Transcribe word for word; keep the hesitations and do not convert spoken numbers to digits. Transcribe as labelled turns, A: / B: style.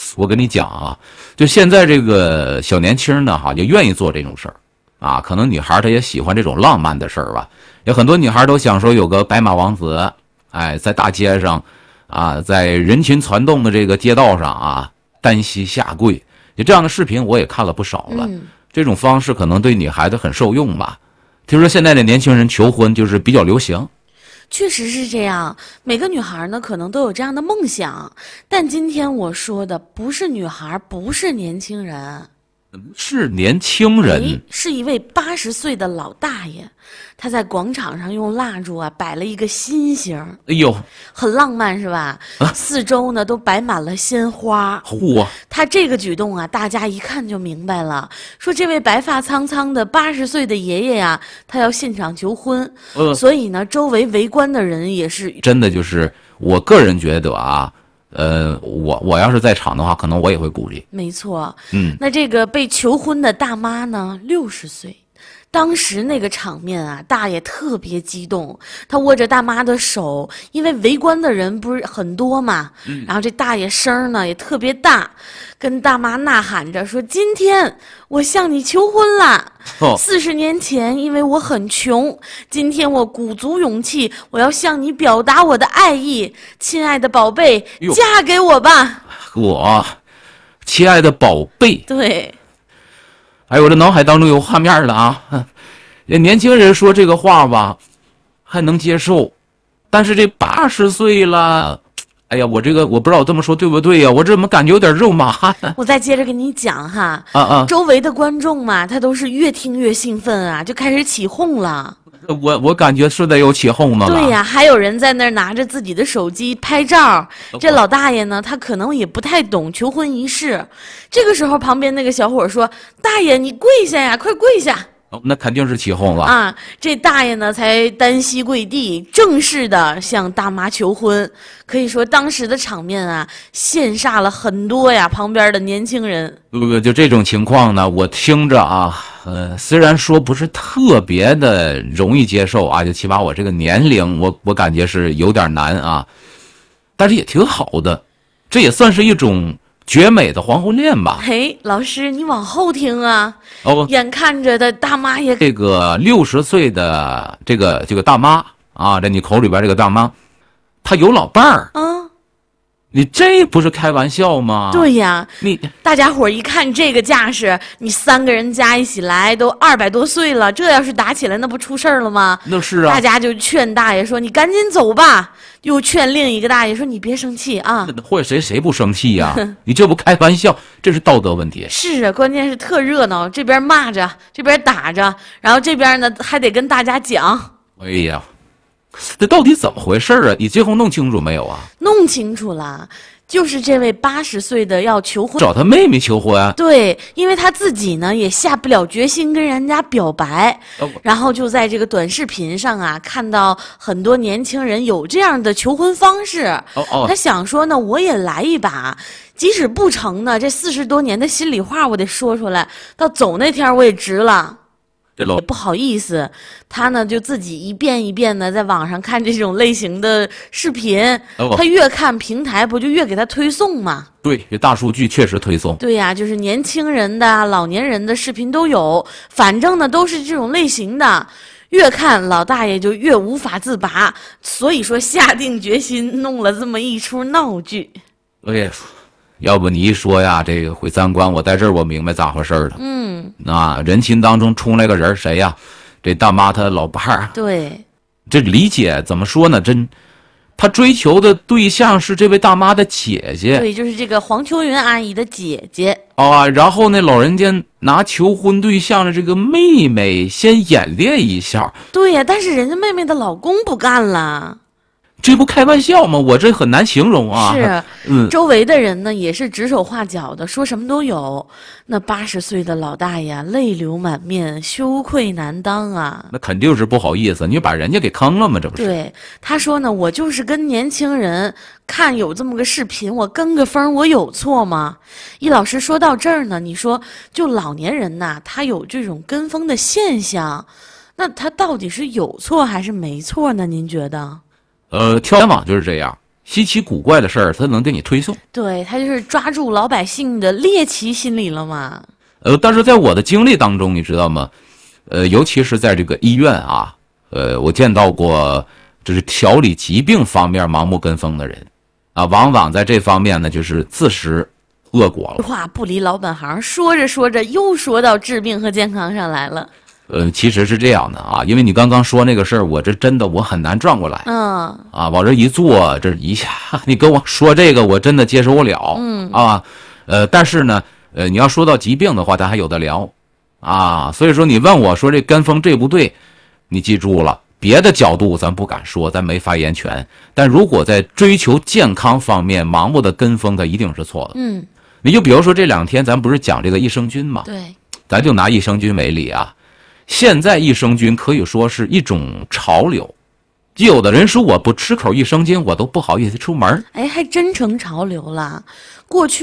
A: 我跟你讲啊，就现在这个小年轻呢，哈，就愿意做这种事儿，啊，可能女孩她也喜欢这种浪漫的事儿吧。有很多女孩都想说有个白马王子，哎，在大街上，啊，在人群攒动的这个街道上啊，单膝下跪，就这样的视频我也看了不少了。
B: 嗯、
A: 这种方式可能对女孩子很受用吧。听说现在的年轻人求婚就是比较流行。
B: 确实是这样，每个女孩呢可能都有这样的梦想，但今天我说的不是女孩，不是年轻人，
A: 是年轻人，
B: 哎，是一位八十岁的老大爷，他在广场上用蜡烛啊摆了一个心形，
A: 哎呦，
B: 很浪漫是吧？
A: 啊、
B: 四周呢都摆满了鲜花。
A: 嚯！
B: 他这个举动啊，大家一看就明白了，说这位白发苍苍的八十岁的爷爷呀、啊，他要现场求婚，
A: 呃、
B: 所以呢，周围围观的人也是
A: 真的就是我个人觉得啊。呃，我我要是在场的话，可能我也会鼓励。
B: 没错，
A: 嗯，
B: 那这个被求婚的大妈呢，六十岁，当时那个场面啊，大爷特别激动，他握着大妈的手，因为围观的人不是很多嘛，
A: 嗯、
B: 然后这大爷声呢也特别大，跟大妈呐喊着说：“今天我向你求婚了。四十、哦、年前，因为我很穷，今天我鼓足勇气，我要向你表达我的爱意，亲爱的宝贝，嫁给我吧！”
A: 我，亲爱的宝贝，
B: 对。
A: 哎，我这脑海当中有画面了啊！年轻人说这个话吧，还能接受，但是这八十岁了。哎呀，我这个我不知道我这么说对不对呀、啊？我怎么感觉有点肉麻汗？
B: 我再接着跟你讲哈，
A: 啊啊，
B: 周围的观众嘛，他都是越听越兴奋啊，就开始起哄了。
A: 我我感觉是得有起哄呢。
B: 对呀，还有人在那儿拿着自己的手机拍照。这老大爷呢，他可能也不太懂求婚仪式。这个时候，旁边那个小伙说：“大爷，你跪下呀，快跪下！”
A: 哦，那肯定是起哄了
B: 啊！这大爷呢，才单膝跪地，正式的向大妈求婚。可以说，当时的场面啊，羡煞了很多呀旁边的年轻人。
A: 不不，就这种情况呢，我听着啊，呃，虽然说不是特别的容易接受啊，就起码我这个年龄，我我感觉是有点难啊，但是也挺好的，这也算是一种绝美的黄昏恋吧。
B: 嘿，老师，你往后听啊！
A: 哦，
B: 眼看着的大妈也
A: 这个六十岁的这个这个大妈啊，在你口里边这个大妈，她有老伴儿。
B: 嗯，
A: 你这不是开玩笑吗？
B: 对呀，
A: 你
B: 大家伙一看这个架势，你三个人加一起来都二百多岁了，这要是打起来，那不出事儿了吗？
A: 那是啊。
B: 大家就劝大爷说：“你赶紧走吧。”又劝另一个大爷说：“你别生气啊。”
A: 或者谁谁不生气呀、啊？你这不开玩笑，这是道德问题。
B: 是啊，关键是特热闹，这边骂着，这边打着，然后这边呢还得跟大家讲。
A: 哎呀，这到底怎么回事啊？你最后弄清楚没有啊？
B: 弄清楚了。就是这位八十岁的要求婚，
A: 找他妹妹求婚。
B: 对，因为他自己呢也下不了决心跟人家表白，哦、然后就在这个短视频上啊看到很多年轻人有这样的求婚方式，
A: 哦哦，
B: 他想说呢我也来一把，即使不成呢，这四十多年的心里话我得说出来，到走那天我也值了。也不好意思，他呢就自己一遍一遍的在网上看这种类型的视频，
A: 哦、
B: 他越看平台不就越给他推送吗？
A: 对，这大数据确实推送。
B: 对呀、啊，就是年轻人的、老年人的视频都有，反正呢都是这种类型的。越看老大爷就越无法自拔，所以说下定决心弄了这么一出闹剧。
A: 哎呀，要不你一说呀，这个毁三观，我在这儿我明白咋回事了。
B: 嗯。
A: 啊，人群当中冲来个人，谁呀？这大妈她老伴儿。
B: 对，
A: 这理解怎么说呢？真，他追求的对象是这位大妈的姐姐。
B: 对，就是这个黄秋云阿姨的姐姐。
A: 啊，然后那老人家拿求婚对象的这个妹妹先演练一下。
B: 对呀，但是人家妹妹的老公不干了。
A: 这不开玩笑吗？我这很难形容啊。
B: 是，
A: 嗯，
B: 周围的人呢也是指手画脚的，说什么都有。那八十岁的老大爷泪流满面，羞愧难当啊。
A: 那肯定是不好意思，你把人家给坑了吗？这不是？
B: 对，他说呢，我就是跟年轻人看有这么个视频，我跟个风，我有错吗？易老师说到这儿呢，你说就老年人呐，他有这种跟风的现象，那他到底是有错还是没错呢？您觉得？
A: 呃，跳网就是这样。 稀奇古怪的事儿，他能给你推送。
B: 对，他就是抓住老百姓的猎奇心理了嘛。
A: 呃，但是在我的经历当中，你知道吗？呃，尤其是在这个医院啊，呃，我见到过就是调理疾病方面盲目跟风的人，啊，往往在这方面呢，就是自食恶果了。
B: 话不离老本行，说着说着又说到治病和健康上来了。
A: 呃，其实是这样的啊，因为你刚刚说那个事儿，我这真的我很难转过来。
B: 嗯
A: 啊，往这一坐，这一下你跟我说这个，我真的接受不了。
B: 嗯
A: 啊，呃，但是呢，呃，你要说到疾病的话，咱还有的聊。啊，所以说你问我说这跟风对不对，你记住了，别的角度咱不敢说，咱没发言权。但如果在追求健康方面盲目的跟风，它一定是错的。
B: 嗯，
A: 你就比如说这两天咱不是讲这个益生菌吗？
B: 对，
A: 咱就拿益生菌为例啊。现在益生菌可以说是一种潮流，有的人说我不吃口益生菌，我都不好意思出门。
B: 哎，还真成潮流了。过去